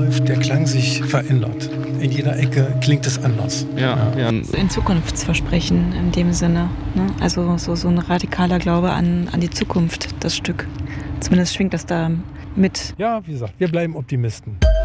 läuft, der Klang sich verändert. In jeder Ecke klingt es anders. Ja. Ein Zukunftsversprechen in dem Sinne. Ne? Also so ein radikaler Glaube an die Zukunft, das Stück. Zumindest schwingt das da mit. Ja, wie gesagt, wir bleiben Optimisten.